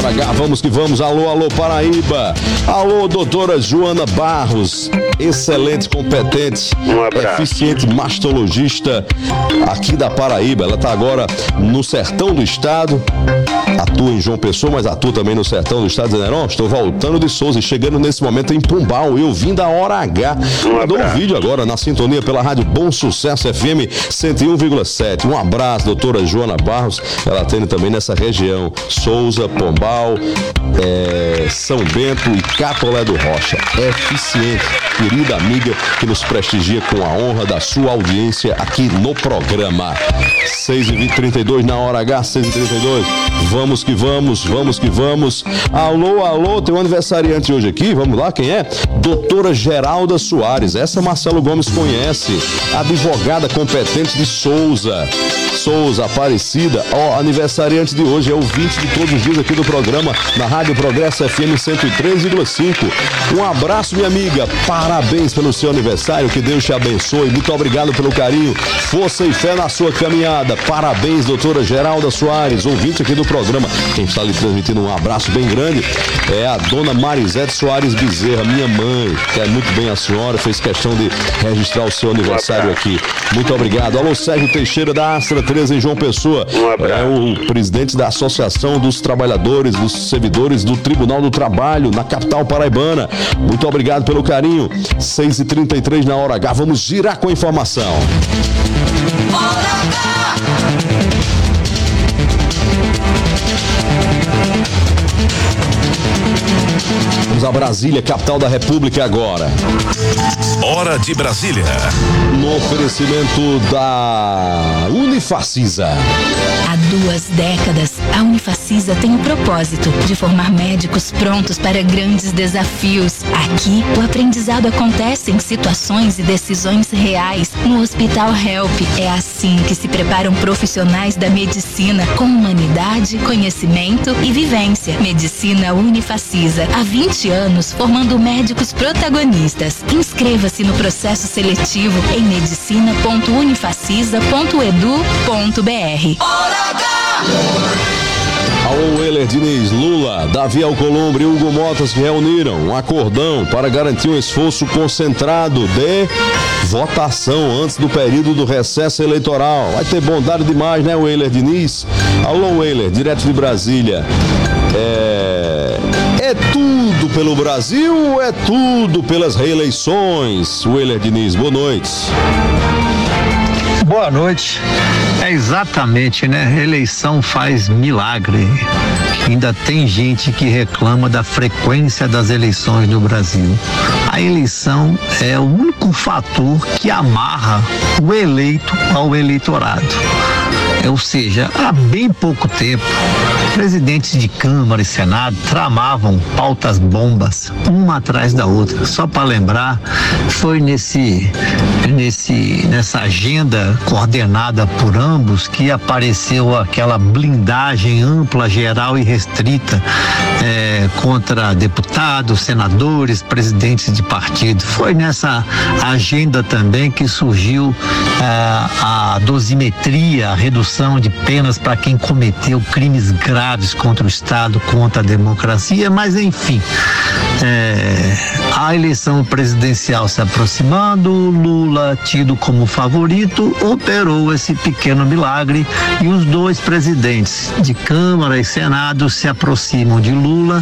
hora H, vamos que vamos. Alô, alô, Paraíba. Alô, doutora Joana Barros, excelente, competente, eficiente mastologista aqui da Paraíba. Ela está agora no sertão do estado, atua em João Pessoa, mas atua também no sertão do estado, dizendo, ó, estou voltando de Souza e chegando nesse momento em Pombal, eu vim da hora H. Mandou um vídeo agora na sintonia pela rádio Bom Sucesso FM 101,7. Um abraço, doutora Joana Barros. Ela atende também nessa região, Souza, Pombal, São Bento e Catolé do Rocha. Eficiente, querida amiga que nos prestigia com a honra da sua audiência aqui no programa. 6h32 na hora H, 6h32. Vamos que vamos, vamos que vamos. Alô, alô, tem um aniversariante hoje aqui, vamos lá, quem é? Doutora Geralda Soares, essa Marcelo Gomes conhece, advogada competente de Souza, Aparecida. Ó, aniversariante de hoje, é ouvinte de todos os dias aqui do programa, na Rádio Progresso FM 103,5. Um abraço, minha amiga, parabéns pelo seu aniversário, que Deus te abençoe, muito obrigado pelo carinho, força e fé na sua caminhada. Parabéns, doutora Geralda Soares, ouvinte aqui do programa. Quem está lhe transmitindo um abraço bem grande é a dona Marisete Soares Bezerra, minha mãe, que é muito bem a senhora, fez questão de registrar o seu aniversário aqui. Muito obrigado. Alô, Sérgio Teixeira da Astra 13 em João Pessoa, é o presidente da Associação dos Trabalhadores, dos Servidores do Tribunal do Trabalho na capital paraibana. Muito obrigado pelo carinho. 6h33 na hora H, vamos girar com a informação. Vamos a Brasília, capital da República agora. Hora de Brasília. No oferecimento da Unifacisa. Há 2 décadas, a Unifacisa tem o propósito de formar médicos prontos para grandes desafios. Aqui, o aprendizado acontece em situações e decisões reais. No Hospital Help, é assim que se preparam profissionais da medicina com humanidade, conhecimento e vivência. Medicina Unifacisa, há 20 anos formando médicos protagonistas. Inscreva-se no processo seletivo em medicina.unifacisa.edu.br. Alô, Weller Diniz, Lula, Davi Alcolumbre e Hugo Motas reuniram um acordão para garantir um esforço concentrado de votação antes do período do recesso eleitoral. Vai ter bondade demais, né, Weller Diniz? Alô, Weller, direto de Brasília. É tudo pelo Brasil ou é tudo pelas reeleições? Weller Diniz, boa noite. Boa noite. É exatamente, né? Reeleição faz milagre. Ainda tem gente que reclama da frequência das eleições no Brasil. A eleição é o único fator que amarra o eleito ao eleitorado. Ou seja, há bem pouco tempo, presidentes de Câmara e Senado tramavam pautas bombas, uma atrás da outra. Só para lembrar, foi nessa agenda coordenada por ambos que apareceu aquela blindagem ampla, geral e restrita contra deputados, senadores, presidentes de partido. Foi nessa agenda também que surgiu a dosimetria, a redução de penas para quem cometeu crimes graves contra o Estado, contra a democracia, mas enfim, a eleição presidencial se aproximando, Lula, tido como favorito, operou esse pequeno milagre e os 2 presidentes de Câmara e Senado se aproximam de Lula,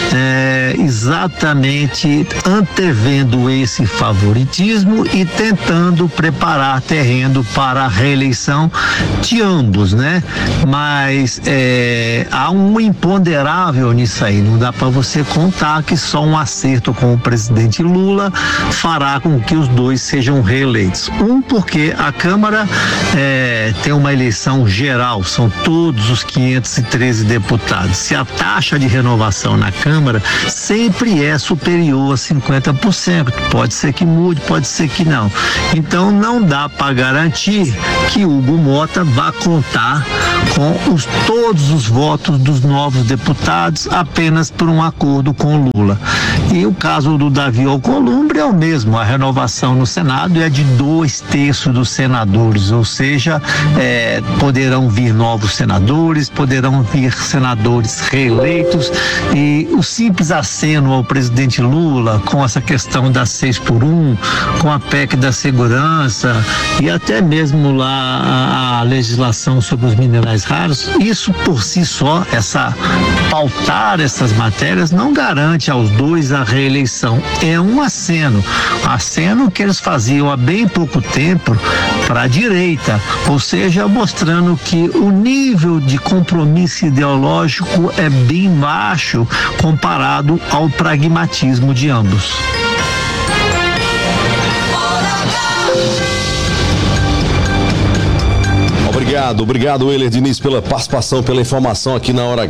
exatamente antevendo esse favoritismo e tentando preparar terreno para a reeleição de ambos, né? Mas há um imponderável nisso aí, não dá para você contar que só um acerto com o presidente Lula fará com que os 2 sejam reeleitos. Porque a Câmara tem uma eleição geral, são todos os 513 deputados. Se a taxa de renovação na Câmara sempre é superior a 50%, pode ser que mude, pode ser que não. Então não dá para garantir que Hugo Mota vá contar com todos os votos dos novos deputados apenas por um acordo com Lula. E o caso do Davi Alcolumbre é o mesmo, a renovação no Senado é de 2/3 dos senadores, ou seja, poderão vir novos senadores, poderão vir senadores reeleitos, e o simples aceno ao presidente Lula com essa questão da 6x1, com a PEC da segurança e até mesmo lá a legislação sobre os minerais raros, isso por si só, pautar essas matérias não garante aos dois a reeleição, é um aceno que eles faziam há bem pouco tempo para a direita, ou seja, mostrando que o nível de compromisso ideológico é bem baixo comparado ao pragmatismo de ambos. Obrigado, Euler Diniz, pela participação, pela informação aqui na Hora H.